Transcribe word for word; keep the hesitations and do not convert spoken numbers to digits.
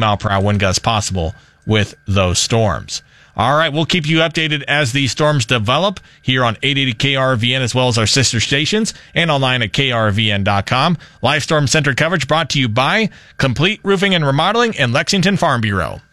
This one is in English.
mile per hour wind gusts possible with those storms. All right, we'll keep you updated as these storms develop here on eight eighty K R V N as well as our sister stations and online at K R V N dot com. Live Storm Center coverage brought to you by Complete Roofing and Remodeling and Lexington Farm Bureau.